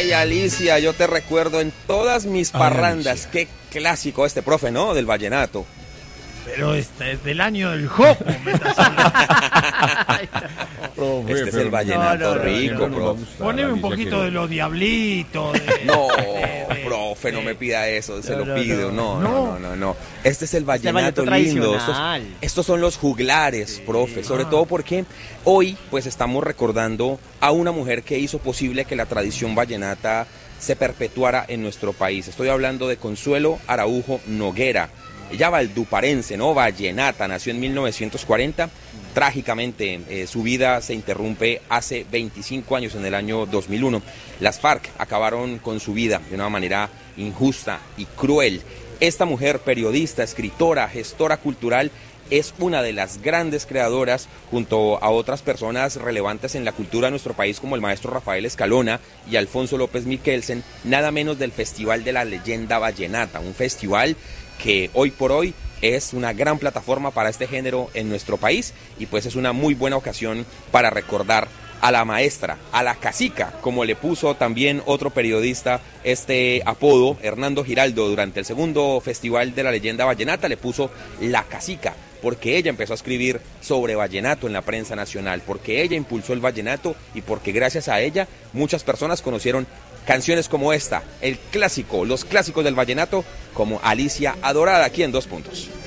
Ay, Alicia, yo te recuerdo en todas mis parrandas. Qué clásico este profe, ¿no? Del vallenato. Pero este es del año del Jopo, me estás hablando. Este es el vallenato rico, profe. Poneme un poquito de los diablitos. No, profe, no me pida eso, se lo pido. No. Este es el vallenato lindo. Estos son los juglares, profe. Sobre todo porque hoy pues estamos recordando a una mujer que hizo posible que la tradición vallenata se perpetuara en nuestro país. Estoy hablando de Consuelo Araujo Noguera. Ella valduparense, ¿no? Vallenata, nació en 1940. Trágicamente, su vida se interrumpe hace 25 años, en el año 2001. Las FARC acabaron con su vida de una manera injusta y cruel. Esta mujer, periodista, escritora, gestora cultural, es una de las grandes creadoras, junto a otras personas relevantes en la cultura de nuestro país, como el maestro Rafael Escalona y Alfonso López Miquelsen, nada menos del Festival de la Leyenda Vallenata, un festival que hoy por hoy es una gran plataforma para este género en nuestro país, y pues es una muy buena ocasión para recordar a la maestra, a la cacica, como le puso también otro periodista este apodo, Hernando Giraldo, durante el segundo Festival de la Leyenda Vallenata, le puso la cacica, porque ella empezó a escribir sobre vallenato en la prensa nacional, porque ella impulsó el vallenato y porque gracias a ella muchas personas conocieron canciones como esta, el clásico, los clásicos del vallenato, como Alicia Adorada, aquí en 2 Puntos.